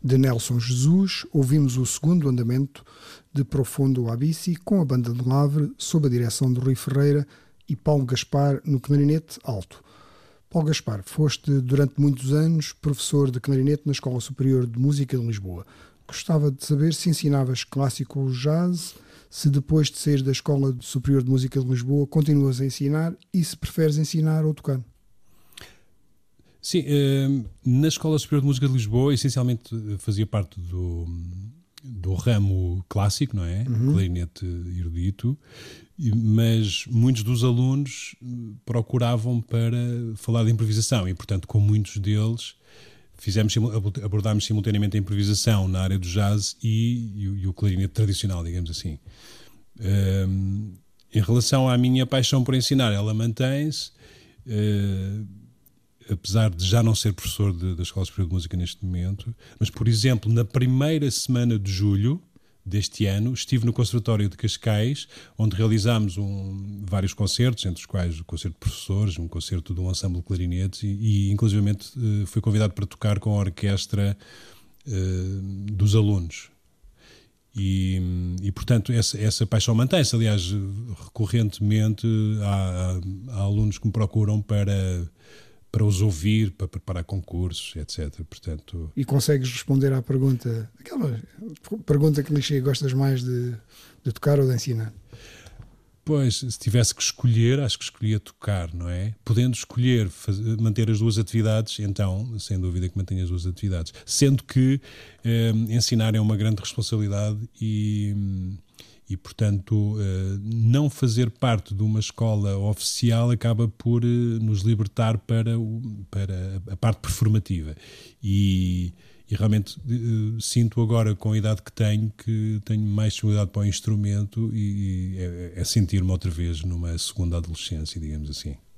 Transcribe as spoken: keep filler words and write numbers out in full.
De Nelson Jesus, ouvimos o segundo andamento de Profundo Abici com a Banda do Lavre, sob a direção de Rui Ferreira e Paulo Gaspar no clarinete alto. Paulo Gaspar, foste durante muitos anos professor de clarinete na Escola Superior de Música de Lisboa. Gostava de saber se ensinavas clássico ou jazz, se depois de sair da Escola Superior de Música de Lisboa continuas a ensinar e se preferes ensinar ou tocar. Sim, na Escola Superior de Música de Lisboa essencialmente fazia parte do, do ramo clássico, não é? Uhum. Clarinete erudito, mas muitos dos alunos procuravam para falar de improvisação e, portanto, com muitos deles fizemos, abordámos simultaneamente a improvisação na área do jazz e, e, e o clarinete tradicional, digamos assim. Um, em relação à minha paixão por ensinar, ela mantém-se, uh, apesar de já não ser professor de, da Escola Superior de Música neste momento, mas, por exemplo, na primeira semana de julho deste ano, estive no Conservatório de Cascais, onde realizámos um, vários concertos, entre os quais o concerto de professores, um concerto de um ensemble de clarinetes e, e inclusivamente, uh, fui convidado para tocar com a orquestra uh, dos alunos. E, e portanto, essa, essa paixão mantém-se. Aliás, recorrentemente há, há alunos que me procuram para... para os ouvir, para preparar concursos, etcétera. Portanto... E consegues responder à pergunta, aquela pergunta que clichê, gostas mais de, de tocar ou de ensinar? Pois, se tivesse que escolher, acho que escolhia tocar, não é? Podendo escolher fazer, manter as duas atividades, então, sem dúvida que mantenho as duas atividades. Sendo que eh, ensinar é uma grande responsabilidade e... E, portanto, não fazer parte de uma escola oficial acaba por nos libertar para, o, para a parte performativa. E, e realmente sinto agora, com a idade que tenho, que tenho mais disponibilidade para o instrumento e é, é sentir-me outra vez numa segunda adolescência, digamos assim.